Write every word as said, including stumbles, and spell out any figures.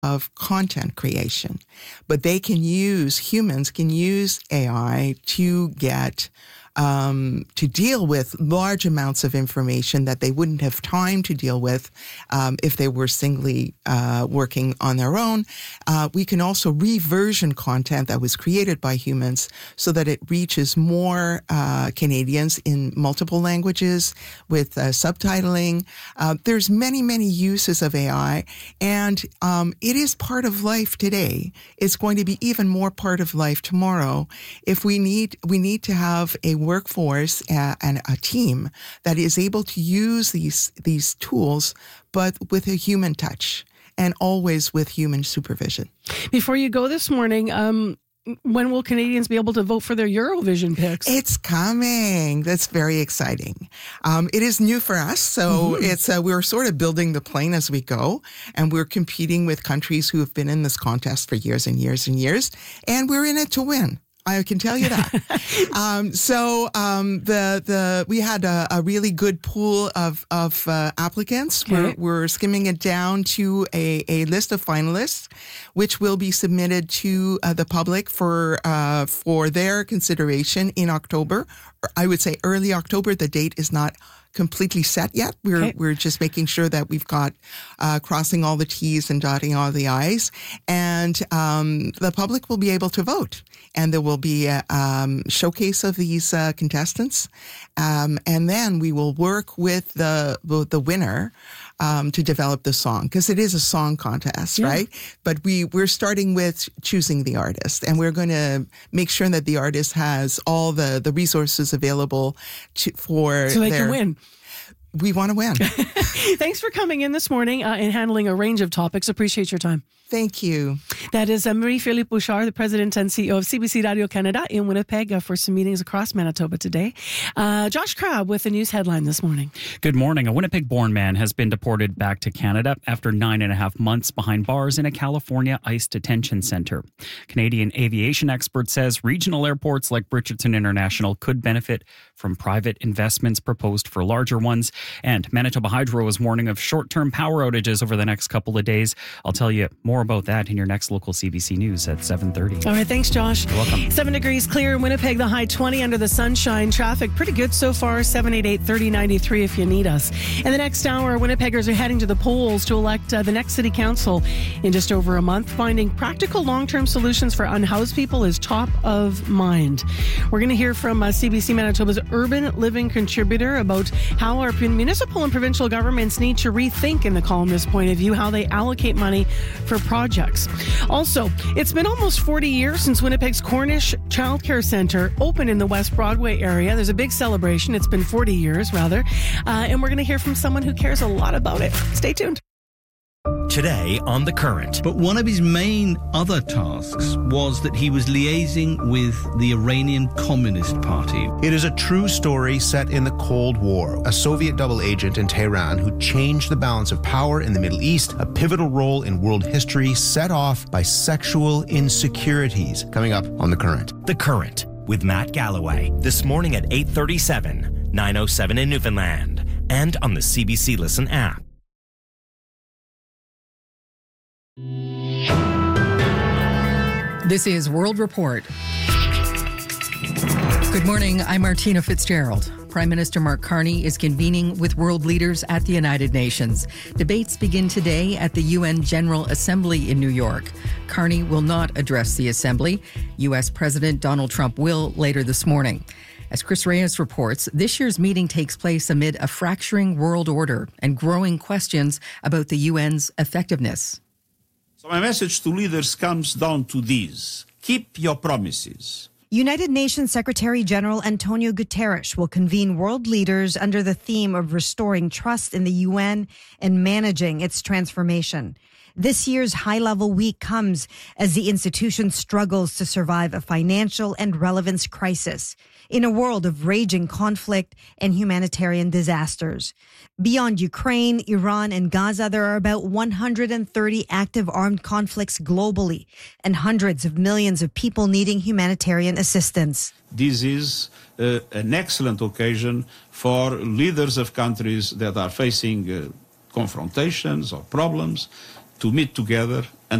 of content creation, but they can use, humans can use A I to get Um, to deal with large amounts of information that they wouldn't have time to deal with um, if they were singly uh, working on their own. Uh, we can also reversion content that was created by humans so that it reaches more uh, Canadians in multiple languages with uh, subtitling. Uh, there's many, many uses of A I, and um, it is part of life today. It's going to be even more part of life tomorrow. If we need, we need to have a workforce uh, and a team that is able to use these these tools, but with a human touch and always with human supervision. Before you go this morning, um, when will Canadians be able to vote for their Eurovision picks? It's coming. That's very exciting. Um, it is new for us, so mm-hmm. it's uh, we're sort of building the plane as we go, and we're competing with countries who have been in this contest for years and years and years, and we're in it to win. I can tell you that. um, so um, the the we had a, a really good pool of of uh, applicants. Okay. We're, we're skimming it down to a, a list of finalists, which will be submitted to uh, the public for uh, for their consideration in October. I would say early October. The date is not completely set yet. We're okay. we're just making sure that we've got uh, crossing all the T's and dotting all the I's, and um, the public will be able to vote. And there will be a um, showcase of these uh, contestants, um, and then we will work with the the winner um, to develop the song, because it is a song contest, yeah. right? But we we're starting with choosing the artist, and we're going to make sure that the artist has all the, the resources available to, for so they their, can win. We want to win. Thanks for coming in this morning uh, and handling a range of topics. Appreciate your time. Thank you. That is uh, Marie-Philippe Bouchard, the President and C E O of C B C Radio Canada in Winnipeg uh, for some meetings across Manitoba today. Uh, Josh Crabb with the news headline this morning. Good morning. A Winnipeg-born man has been deported back to Canada after nine and a half months behind bars in a California ICE detention center. Canadian aviation expert says regional airports like Richardson International could benefit from private investments proposed for larger ones. And Manitoba Hydro is warning of short-term power outages over the next couple of days. I'll tell you more about that in your next local C B C News at seven thirty. All right, thanks, Josh. You're welcome. Seven degrees clear in Winnipeg, the high twenty under the sunshine. Traffic pretty good so far, seven eight eight, thirty ninety-three if you need us. In the next hour, Winnipeggers are heading to the polls to elect uh, the next city council in just over a month. Finding practical long-term solutions for unhoused people is top of mind. We're going to hear from uh, C B C Manitoba's urban living contributor about how our municipal and provincial governments need to rethink, in the columnist's point of view, how they allocate money for projects. Also, it's been almost forty years since Winnipeg's Cornish Child Care Centre opened in the West Broadway area. There's a big celebration. It's been forty years, rather. Uh, and we're going to hear from someone who cares a lot about it. Stay tuned. Today on The Current. But one of his main other tasks was that he was liaising with the Iranian Communist Party. It is a true story set in the Cold War. A Soviet double agent in Tehran who changed the balance of power in the Middle East, a pivotal role in world history set off by sexual insecurities. Coming up on The Current. The Current with Matt Galloway. This morning at eight thirty-seven, nine oh seven in Newfoundland, and on the C B C Listen app. This is World Report. Good morning, I'm Martina Fitzgerald. Prime Minister Mark Carney is convening with world leaders at the United Nations. Debates begin today at the U N General Assembly in New York. Carney will not address the Assembly. U S President Donald Trump will later this morning. As Chris Reyes reports, this year's meeting takes place amid a fracturing world order and growing questions about the U N's effectiveness. So my message to leaders comes down to these. Keep your promises. United Nations Secretary General Antonio Guterres will convene world leaders under the theme of restoring trust in the U N and managing its transformation. This year's high-level week comes as the institution struggles to survive a financial and relevance crisis in a world of raging conflict and humanitarian disasters. Beyond Ukraine, Iran, and Gaza, there are about one hundred thirty active armed conflicts globally and hundreds of millions of people needing humanitarian assistance. This is uh, an excellent occasion for leaders of countries that are facing uh, confrontations or problems to meet together and